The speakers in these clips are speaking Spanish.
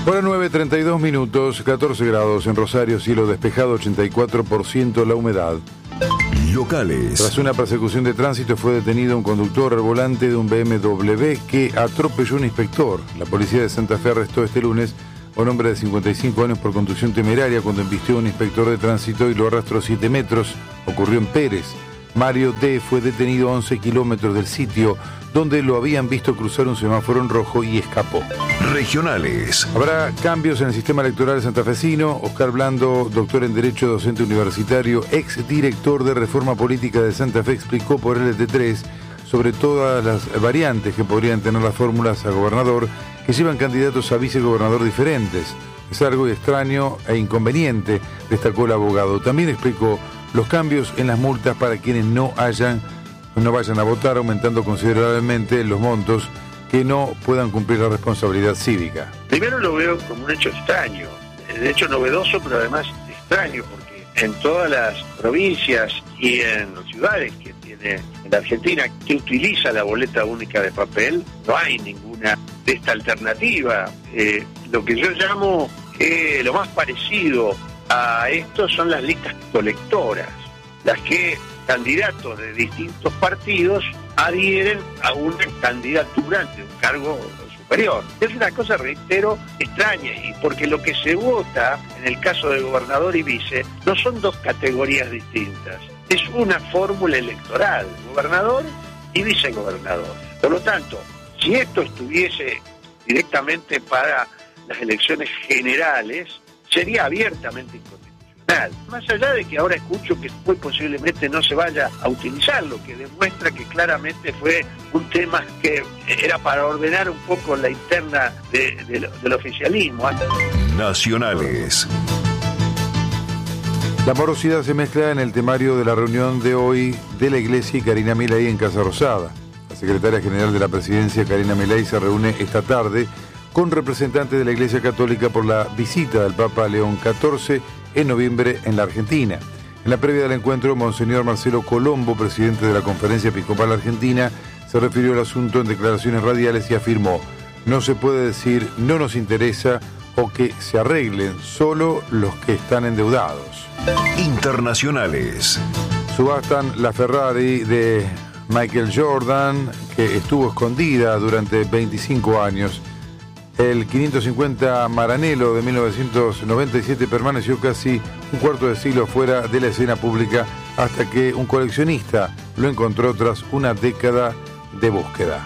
Hora 9:32 minutos, 14 grados en Rosario, cielo despejado, 84% la humedad. Locales. Tras una persecución de tránsito fue detenido un conductor al volante de un BMW que atropelló a un inspector. La policía de Santa Fe arrestó este lunes a un hombre de 55 años por conducción temeraria cuando embistió a un inspector de tránsito y lo arrastró 7 metros. Ocurrió en Pérez. Mario D. fue detenido a 11 kilómetros del sitio donde lo habían visto cruzar un semáforo en rojo y escapó. Regionales. Habrá cambios en el sistema electoral santafesino. Oscar Blando, doctor en Derecho, docente universitario, exdirector de Reforma Política de Santa Fe, explicó por LT3 sobre todas las variantes que podrían tener las fórmulas a gobernador que llevan candidatos a vicegobernador diferentes. Es algo extraño e inconveniente, destacó el abogado. También explicó los cambios en las multas para quienes no vayan a votar, aumentando considerablemente los montos que no puedan cumplir la responsabilidad cívica. Primero lo veo como un hecho extraño, de hecho novedoso, pero además extraño, porque en todas las provincias y en las ciudades que tiene en la Argentina que utiliza la boleta única de papel, no hay ninguna de esta alternativa. Lo que yo llamo lo más parecido a esto son las listas colectoras, las que candidatos de distintos partidos adhieren a una candidatura ante un cargo superior. Es una cosa, reitero, extraña, y porque lo que se vota en el caso de gobernador y vice no son dos categorías distintas, es una fórmula electoral, gobernador y vicegobernador. Por lo tanto, si esto estuviese directamente para las elecciones generales, sería abiertamente inconstitucional. Más allá de que ahora escucho que muy posiblemente no se vaya a utilizar, lo que demuestra que claramente fue un tema que era para ordenar un poco la interna del oficialismo. Nacionales. La morosidad se mezcla en el temario de la reunión de hoy de la Iglesia y Karina Milei en Casa Rosada. La secretaria general de la Presidencia, Karina Milei, se reúne esta tarde con representantes de la Iglesia Católica por la visita del Papa León XIV en noviembre en la Argentina. En la previa del encuentro, Monseñor Marcelo Colombo, presidente de la Conferencia Episcopal Argentina, se refirió al asunto en declaraciones radiales y afirmó: no se puede decir no nos interesa o que se arreglen solo los que están endeudados. Internacionales. Subastan la Ferrari de Michael Jordan, que estuvo escondida durante 25 años. El 550 Maranello de 1997 permaneció casi un cuarto de siglo fuera de la escena pública hasta que un coleccionista lo encontró tras una década de búsqueda.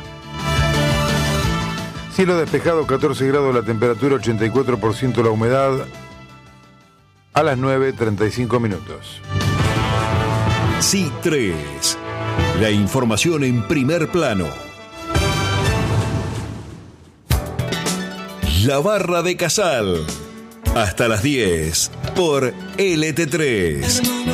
Cielo despejado, 14 grados la temperatura, 84% la humedad. A las 9:35 minutos. C3. La información en primer plano. La Barra de Casal. Hasta las 10 por LT3.